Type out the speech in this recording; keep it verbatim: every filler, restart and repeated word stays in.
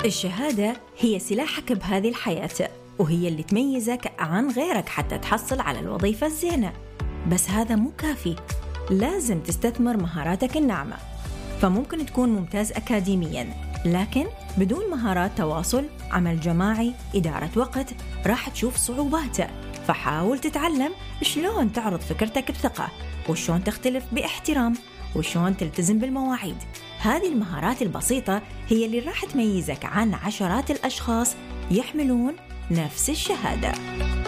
الشهادة هي سلاحك بهذه الحياة، وهي اللي تميزك عن غيرك حتى تحصل على الوظيفة الزينة. بس هذا مو كافي، لازم تستثمر مهاراتك الناعمة. فممكن تكون ممتاز أكاديمياً، لكن بدون مهارات تواصل، عمل جماعي، إدارة وقت، راح تشوف صعوباته. فحاول تتعلم شلون تعرض فكرتك بثقة، وشلون تختلف باحترام، وشلون تلتزم بالمواعيد. هذه المهارات البسيطة هي اللي راح تميزك عن عشرات الأشخاص يحملون نفس الشهادة.